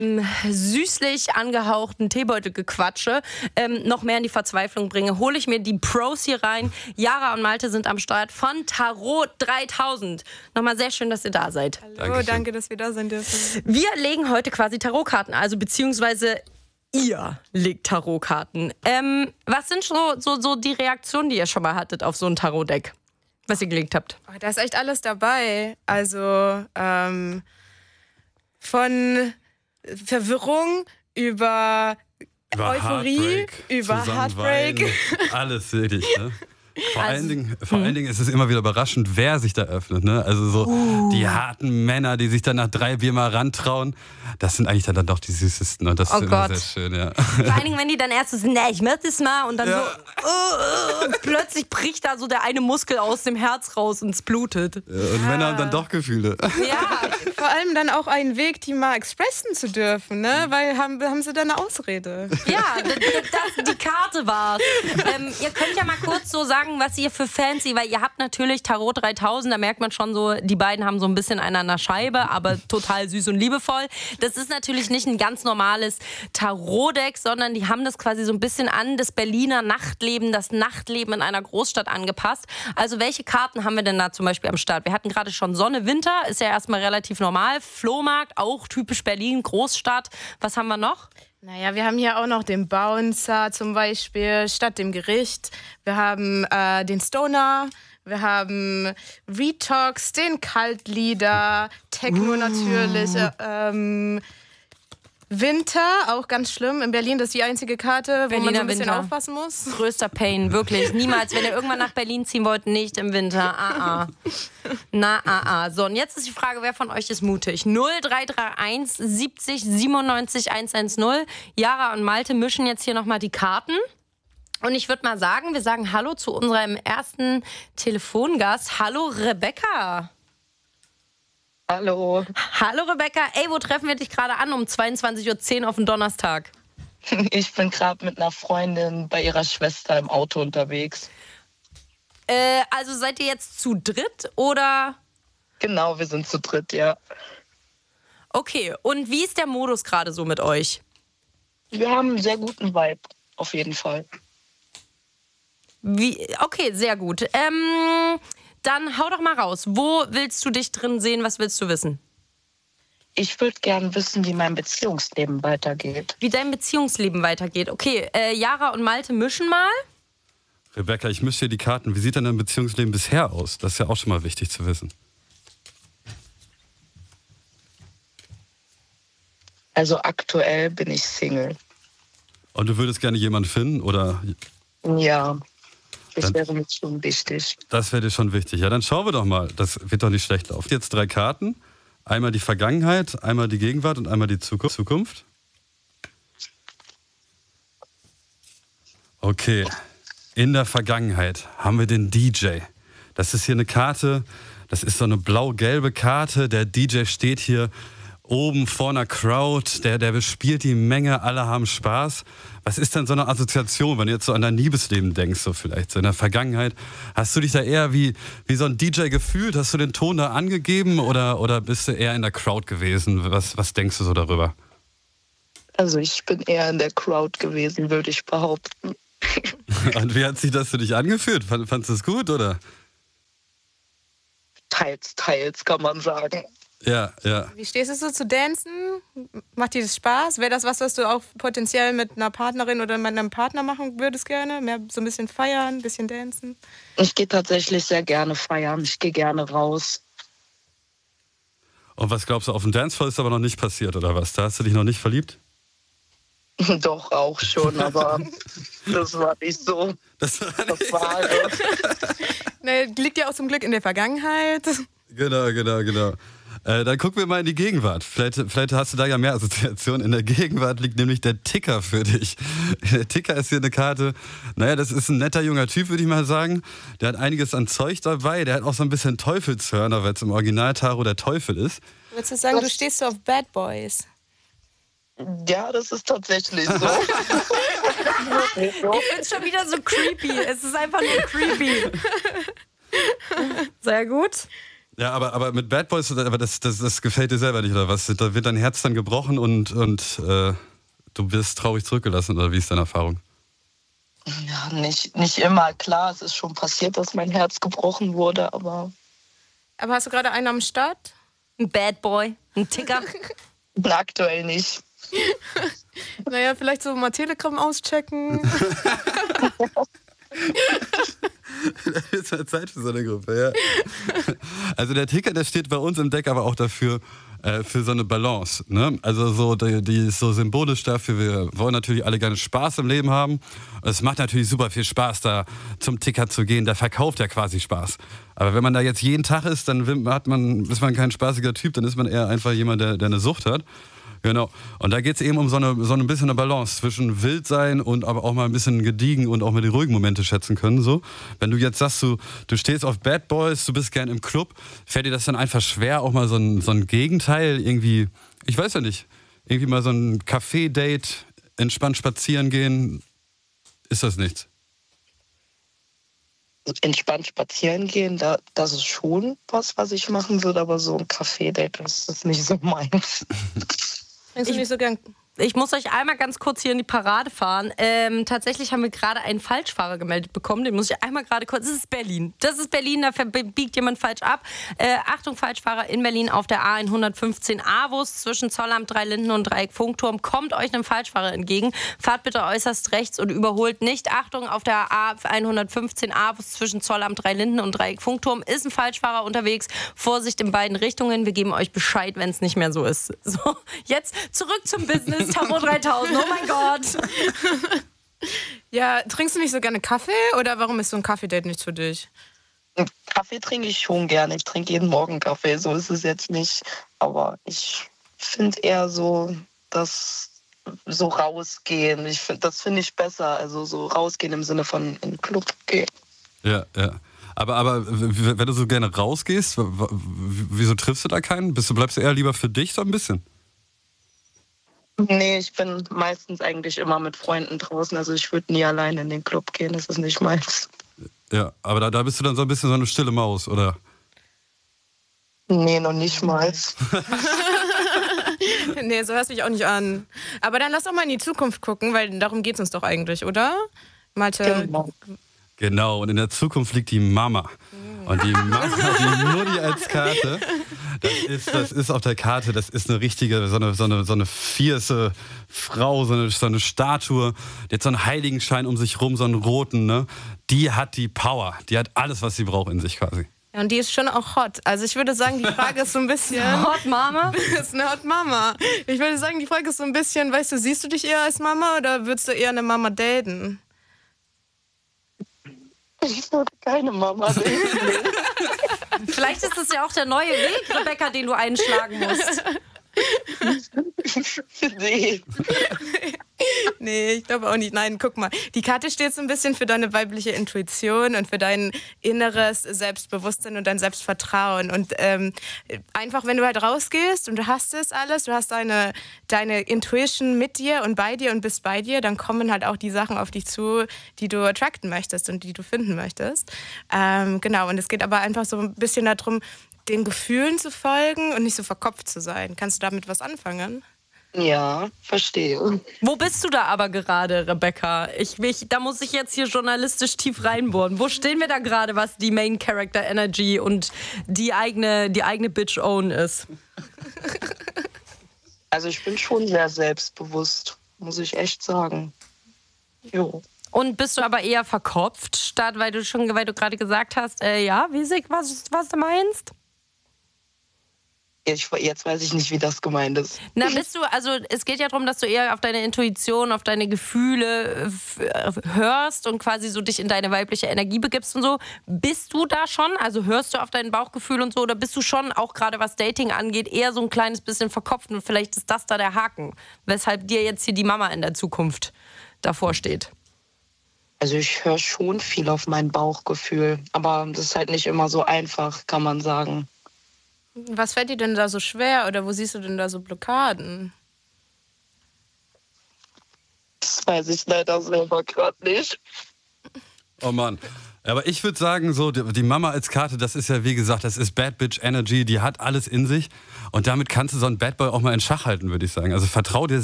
süßlich angehauchten Teebeutelgequatsche noch mehr in die Verzweiflung bringe, hole ich mir die Pros hier rein. Yara und Malte sind am Start von Tarot 3000. Nochmal sehr schön, dass ihr da seid. Hallo, danke, dass wir da sein dürfen. Wir legen heute quasi Tarotkarten, also beziehungsweise ihr legt Tarotkarten. Was sind so die Reaktionen, die ihr schon mal hattet auf so ein Tarotdeck, was ihr gelegt habt? Oh, da ist echt alles dabei. Also von Verwirrung über Euphorie, über Heartbreak. Alles wirklich, ne? Vor allen Dingen ist es immer wieder überraschend, wer sich da öffnet. Ne? Also so die harten Männer, die sich dann nach 3 Bier mal rantrauen, das sind eigentlich dann doch die süßesten. Und das ist immer sehr schön, ja. Vor allen Dingen, wenn die dann erst so sind, ich möchte es mal und dann und plötzlich bricht da so der eine Muskel aus dem Herz raus und es blutet. Und Männer haben dann doch Gefühle. Ja, vor allem dann auch einen Weg, die mal expressen zu dürfen, ne? Weil haben sie dann eine Ausrede. Ja, die Karte war's. Ihr könnt ja mal kurz so sagen, was ihr für Fancy, weil ihr habt natürlich Tarot 3000, da merkt man schon so, die beiden haben so ein bisschen einen an der Scheibe, aber total süß und liebevoll. Das ist natürlich nicht ein ganz normales Tarotdeck, sondern die haben das quasi so ein bisschen an das Berliner Nachtleben, das Nachtleben in einer Großstadt angepasst. Also welche Karten haben wir denn da zum Beispiel am Start? Wir hatten gerade schon Sonne, Winter, ist ja erstmal relativ normal. Flohmarkt, auch typisch Berlin, Großstadt. Was haben wir noch? Naja, wir haben hier auch noch den Bouncer zum Beispiel, statt dem Gericht. Wir haben den Stoner, wir haben Retox, den Kaltlieder, Techno natürlich, Winter, auch ganz schlimm. In Berlin, das ist die einzige Karte, wo man so ein bisschen aufpassen muss. Größter Pain, wirklich. Niemals, wenn ihr irgendwann nach Berlin ziehen wollt, nicht im Winter. So, und jetzt ist die Frage, wer von euch ist mutig? 0331 70 97 110. Yara und Malte mischen jetzt hier nochmal die Karten. Und ich würde mal sagen, wir sagen Hallo zu unserem ersten Telefongast. Hallo, Rebecca. Hallo. Hallo Rebecca. Ey, wo treffen wir dich gerade an um 22:10 Uhr auf den Donnerstag? Ich bin gerade mit einer Freundin bei ihrer Schwester im Auto unterwegs. Also seid ihr jetzt zu dritt oder? Genau, wir sind zu dritt, ja. Okay, und wie ist der Modus gerade so mit euch? Wir haben einen sehr guten Vibe, auf jeden Fall. Okay, sehr gut. Dann hau doch mal raus. Wo willst du dich drin sehen? Was willst du wissen? Ich würde gern wissen, wie mein Beziehungsleben weitergeht. Wie dein Beziehungsleben weitergeht. Okay, Yara und Malte mischen mal. Rebecca, ich mische hier die Karten. Wie sieht denn dein Beziehungsleben bisher aus? Das ist ja auch schon mal wichtig zu wissen. Also aktuell bin ich Single. Und du würdest gerne jemanden finden, oder? Ja. Das wäre mir schon wichtig. Das wäre dir schon wichtig. Ja, dann schauen wir doch mal. Das wird doch nicht schlecht laufen. Jetzt 3 Karten. Einmal die Vergangenheit, einmal die Gegenwart und einmal die Zukunft. Okay. In der Vergangenheit haben wir den DJ. Das ist hier eine Karte. Das ist so eine blau-gelbe Karte. Der DJ steht hier oben vor einer Crowd, der bespielt die Menge, alle haben Spaß. Was ist denn so eine Assoziation, wenn du jetzt so an dein Liebesleben denkst, so vielleicht, so in der Vergangenheit? Hast du dich da eher wie so ein DJ gefühlt? Hast du den Ton da angegeben oder bist du eher in der Crowd gewesen? Was denkst du so darüber? Also ich bin eher in der Crowd gewesen, würde ich behaupten. Und wie hat sich das für dich angefühlt? Fandest du es gut, oder? Teils, kann man sagen. Ja. Wie stehst du so zu Dancen? Macht dir das Spaß? Wäre das was du auch potenziell mit einer Partnerin oder mit einem Partner machen würdest gerne? Mehr so ein bisschen feiern, ein bisschen dancen? Ich gehe tatsächlich sehr gerne feiern. Ich gehe gerne raus. Und was glaubst du, auf dem Dancefloor ist aber noch nicht passiert, oder was? Da hast du dich noch nicht verliebt? Doch, auch schon, aber das war nicht so. Das war liegt ja auch zum Glück in der Vergangenheit. Genau. Dann gucken wir mal in die Gegenwart. Vielleicht hast du da ja mehr Assoziationen. In der Gegenwart liegt nämlich der Ticker für dich. Der Ticker ist hier eine Karte. Naja, das ist ein netter junger Typ, würde ich mal sagen. Der hat einiges an Zeug dabei. Der hat auch so ein bisschen Teufelshörner, weil es im Original-Tarot der Teufel ist. Würdest du sagen, du stehst so auf Bad Boys? Ja, das ist tatsächlich so. Ich find's schon wieder so creepy. Es ist einfach nur creepy. Sehr gut. Ja, aber mit Bad Boys, aber das gefällt dir selber nicht, oder was? Da wird dein Herz dann gebrochen und du wirst traurig zurückgelassen, oder wie ist deine Erfahrung? Ja, nicht immer. Klar, es ist schon passiert, dass mein Herz gebrochen wurde, aber... Aber hast du gerade einen am Start? Ein Bad Boy, ein Ticker? Aktuell nicht. Naja, vielleicht so mal Telegram auschecken. Da ist ja Zeit für so eine Gruppe, ja. Also der Ticker, der steht bei uns im Deck aber auch dafür, für so eine Balance. Ne? Also so, die ist so symbolisch dafür, wir wollen natürlich alle gerne Spaß im Leben haben. Es macht natürlich super viel Spaß, da zum Ticker zu gehen, der verkauft ja quasi Spaß. Aber wenn man da jetzt jeden Tag ist, dann ist man kein spaßiger Typ, dann ist man eher einfach jemand, der eine Sucht hat. Genau. Und da geht es eben um so ein bisschen eine Balance zwischen wild sein und aber auch mal ein bisschen gediegen und auch mal die ruhigen Momente schätzen können. So. Wenn du jetzt sagst, du stehst auf Bad Boys, du bist gern im Club, fällt dir das dann einfach schwer, auch mal so ein Gegenteil irgendwie, ich weiß ja nicht, irgendwie mal so ein Café-Date, entspannt spazieren gehen, ist das nichts? Entspannt spazieren gehen, das ist schon was ich machen würde, aber so ein Café-Date, das ist nicht so meins. Findest du nicht so gern? Ich muss euch einmal ganz kurz hier in die Parade fahren. Tatsächlich haben wir gerade einen Falschfahrer gemeldet bekommen. Den muss ich einmal gerade kurz... Das ist Berlin. Da biegt jemand falsch ab. Achtung, Falschfahrer in Berlin auf der A115 Avus zwischen Zollamt, Dreilinden und Dreieck Funkturm. Kommt euch einem Falschfahrer entgegen. Fahrt bitte äußerst rechts und überholt nicht. Achtung, auf der A115 Avus zwischen Zollamt, Dreilinden und Dreieck Funkturm ist ein Falschfahrer unterwegs. Vorsicht in beiden Richtungen. Wir geben euch Bescheid, wenn es nicht mehr so ist. So, jetzt zurück zum Business. Tarot 3000, oh mein Gott. Ja, trinkst du nicht so gerne Kaffee oder warum ist so ein Kaffee-Date nichts für dich? Kaffee trinke ich schon gerne. Ich trinke jeden Morgen Kaffee, so ist es jetzt nicht. Aber ich finde eher so, dass so rausgehen, das finde ich besser. Also so rausgehen im Sinne von in den Club gehen. Ja, ja. Aber wenn du so gerne rausgehst, wieso triffst du da keinen? Bleibst du eher lieber für dich so ein bisschen? Nee, ich bin meistens eigentlich immer mit Freunden draußen. Also ich würde nie alleine in den Club gehen, das ist nicht meins. Ja, aber da bist du dann so ein bisschen so eine stille Maus, oder? Nee, noch nicht mal. Nee, so hörst du dich auch nicht an. Aber dann lass doch mal in die Zukunft gucken, weil darum geht es uns doch eigentlich, oder? Malte. Genau, und in der Zukunft liegt die Mama. Und die Mama, die Mutti als Karte, das ist auf der Karte, das ist eine richtige, so eine fierce Frau, so eine Statue, die hat so einen Heiligenschein um sich rum, so einen roten, ne? Die hat die Power, die hat alles, was sie braucht in sich quasi. Ja, und die ist schon auch hot. Also ich würde sagen, die Frage ist so ein bisschen... Hot Mama? ist eine Hot Mama. Ich würde sagen, die Frage ist so ein bisschen, weißt du, siehst du dich eher als Mama oder würdest du eher eine Mama daten? Ich würde keine Mama daten. Vielleicht ist das ja auch der neue Weg, Rebecca, den du einschlagen musst. Nee. Nee, ich glaube auch nicht. Nein, guck mal. Die Karte steht so ein bisschen für deine weibliche Intuition und für dein inneres Selbstbewusstsein und dein Selbstvertrauen. Und einfach, wenn du halt rausgehst und du hast das alles, du hast deine Intuition mit dir und bei dir und bist bei dir, dann kommen halt auch die Sachen auf dich zu, die du attracten möchtest und die du finden möchtest. Genau, und es geht aber einfach so ein bisschen darum, den Gefühlen zu folgen und nicht so verkopft zu sein. Kannst du damit was anfangen? Ja, verstehe. Wo bist du da aber gerade, Rebecca? Da muss ich jetzt hier journalistisch tief reinbohren. Wo stehen wir da gerade, was die Main Character Energy und die eigene Bitch Own ist? Also ich bin schon sehr selbstbewusst, muss ich echt sagen. Jo. Und bist du aber eher verkopft, statt, weil du gerade gesagt hast, ja, Wiesig, was du meinst? Jetzt weiß ich nicht, wie das gemeint ist. Na, es geht ja darum, dass du eher auf deine Intuition, auf deine Gefühle hörst und quasi so dich in deine weibliche Energie begibst und so. Bist du da schon? Also hörst du auf dein Bauchgefühl und so? Oder bist du schon, auch gerade was Dating angeht, eher so ein kleines bisschen verkopft und vielleicht ist das da der Haken, weshalb dir jetzt hier die Mama in der Zukunft davor steht? Also ich höre schon viel auf mein Bauchgefühl, aber das ist halt nicht immer so einfach, kann man sagen. Was fällt dir denn da so schwer oder wo siehst du denn da so Blockaden? Das weiß ich leider selber gerade nicht. Oh Mann. Aber ich würde sagen, so die Mama als Karte, das ist ja wie gesagt, das ist Bad Bitch Energy, die hat alles in sich und damit kannst du so einen Bad Boy auch mal in Schach halten, würde ich sagen. Also vertrau dir